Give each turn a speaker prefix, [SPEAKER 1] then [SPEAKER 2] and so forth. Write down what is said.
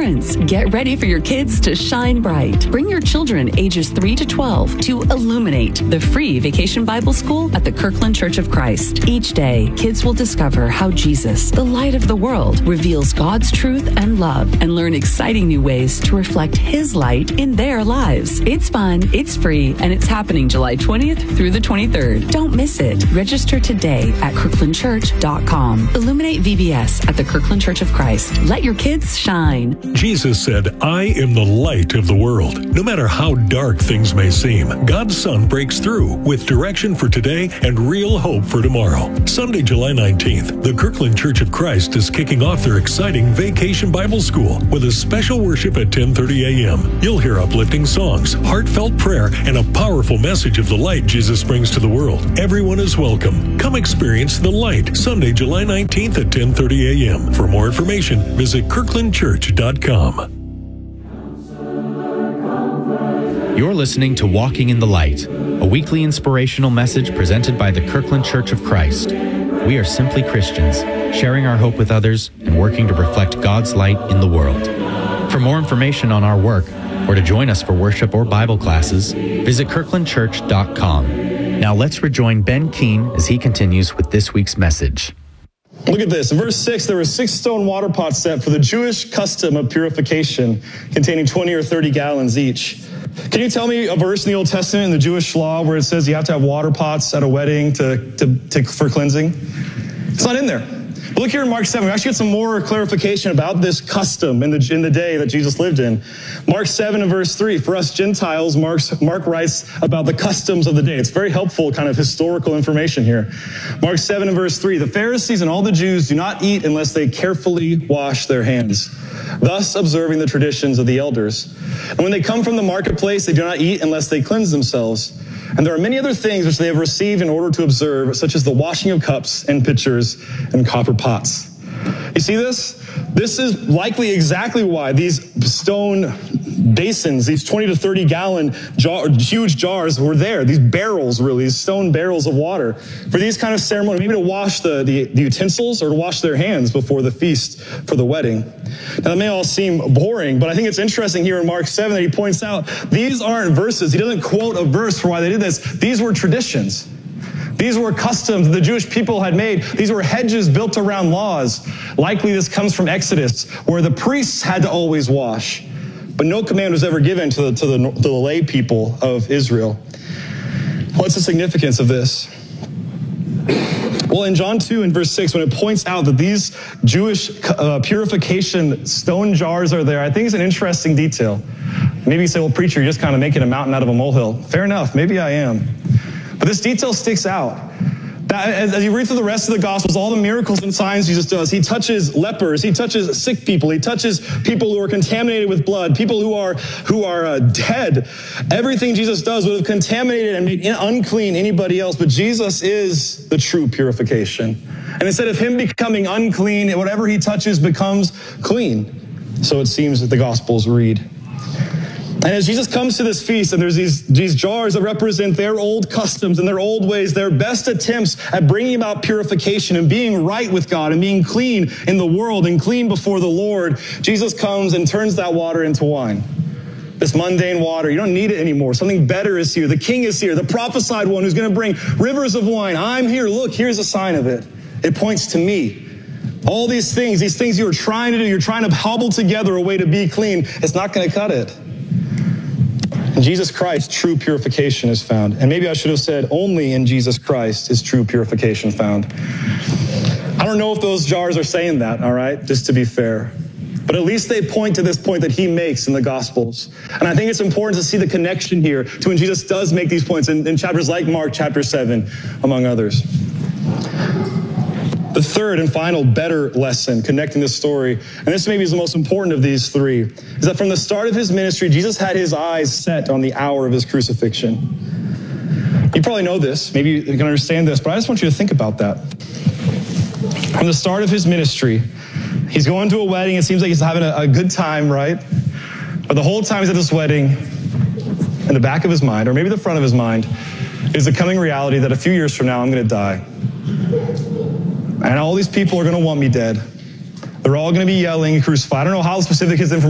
[SPEAKER 1] Parents, get ready for your kids to shine bright. Bring your children ages 3 to 12 to Illuminate, the free vacation Bible school at the Kirkland Church of Christ. Each day, kids will discover how Jesus, the light of the world, reveals God's truth and love and learn exciting new ways to reflect His light in their lives. It's fun, it's free, and it's happening July 20th through the 23rd. Don't miss it. Register today at kirklandchurch.com. Illuminate VBS at the Kirkland Church of Christ. Let your kids shine.
[SPEAKER 2] Jesus said, "I am the light of the world." No matter how dark things may seem, God's sun breaks through with direction for today and real hope for tomorrow. Sunday, July 19th, the Kirkland Church of Christ is kicking off their exciting Vacation Bible School with a special worship at 10:30 a.m. You'll hear uplifting songs, heartfelt prayer, and a powerful message of the light Jesus brings to the world. Everyone is welcome. Come experience the light. Sunday, July 19th at 10:30 a.m. For more information, visit kirklandchurch.com.
[SPEAKER 3] You're listening to Walking in the Light, a weekly inspirational message presented by the Kirkland Church of Christ. We are simply Christians, sharing our hope with others and working to reflect God's light in the world. For more information on our work, or to join us for worship or Bible classes, visit kirklandchurch.com. Now let's rejoin Ben Keene as he continues with this week's message.
[SPEAKER 4] Look at this. In verse 6, there were 6 stone water pots set for the Jewish custom of purification, containing 20 or 30 gallons each. Can you tell me a verse in the Old Testament in the Jewish law where it says you have to have water pots at a wedding for cleansing? It's not in there. But look here in Mark 7. We actually get some more clarification about this custom in the day that Jesus lived in. Mark 7 and verse 3. For us Gentiles, Mark writes about the customs of the day. It's very helpful kind of historical information here. Mark 7 and verse 3. The Pharisees and all the Jews do not eat unless they carefully wash their hands, thus observing the traditions of the elders. And when they come from the marketplace, they do not eat unless they cleanse themselves. And there are many other things which they have received in order to observe, such as the washing of cups and pitchers and copper pots. You see this? This is likely exactly why these stone basins, these 20 to 30 gallon huge jars were there. These barrels, really, these stone barrels of water for these kind of ceremonies, maybe to wash the utensils or to wash their hands before the feast for the wedding. Now, that may all seem boring, but I think it's interesting here in Mark 7 that he points out these aren't verses. He doesn't quote a verse for why they did this. These were traditions. These were customs the Jewish people had made. These were hedges built around laws. Likely this comes from Exodus, where the priests had to always wash. But no command was ever given to the lay people of Israel. What's the significance of this? Well, in John 2 and verse 6, when it points out that these Jewish purification stone jars are there, I think it's an interesting detail. Maybe you say, well, preacher, you're just kind of making a mountain out of a molehill. Fair enough, maybe I am. But this detail sticks out. As you read through the rest of the Gospels, all the miracles and signs Jesus does, he touches lepers, he touches sick people, he touches people who are contaminated with blood, people who are dead. Everything Jesus does would have contaminated and made unclean anybody else, but Jesus is the true purification. And instead of him becoming unclean, whatever he touches becomes clean. So it seems that the Gospels read. And as Jesus comes to this feast, and there's these jars that represent their old customs and their old ways, their best attempts at bringing about purification and being right with God and being clean in the world and clean before the Lord, Jesus comes and turns that water into wine. This mundane water, you don't need it anymore. Something better is here. The King is here, the prophesied one who's going to bring rivers of wine. I'm here. Look, here's a sign of it. It points to me. All these things you are trying to do, you're trying to hobble together a way to be clean. It's not going to cut it. In Jesus Christ, true purification is found. And maybe I should have said, only in Jesus Christ is true purification found. I don't know if those jars are saying that, all right, just to be fair. But at least they point to this point that he makes in the Gospels. And I think it's important to see the connection here to when Jesus does make these points in chapters like Mark chapter 7, among others. The third and final better lesson connecting this story, and this maybe is the most important of these three, is that from the start of his ministry, Jesus had his eyes set on the hour of his crucifixion. You probably know this, maybe you can understand this, but I just want you to think about that. From the start of his ministry, he's going to a wedding, it seems like he's having a good time, right? But the whole time he's at this wedding, in the back of his mind, or maybe the front of his mind, is the coming reality that a few years from now I'm going to die. And all these people are going to want me dead. They're all going to be yelling, crucify. I don't know how specific his information